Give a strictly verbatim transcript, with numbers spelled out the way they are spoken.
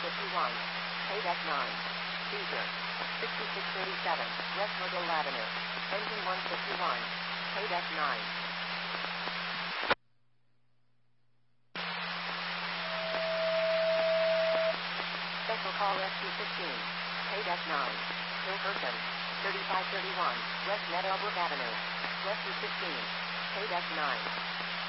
fifty-one. Paydeck nine. Caesar. sixty-six thirty-seven. West Mobile Avenue. Engine one fifty-one. Paydeck nine. Special call S two fifteen. Paydeck nine. Hilkerson. thirty-five thirty-one. West Meadowbrook Avenue. West two fifteen. Paydeck nine.